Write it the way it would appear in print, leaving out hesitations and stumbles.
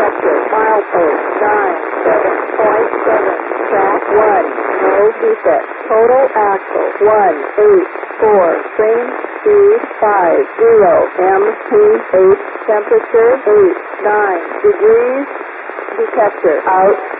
detector. Milepost 97.7. Track 1. No defect. Total axle 184. Train speed 50. MT8. Temperature 89 degrees. Detector out.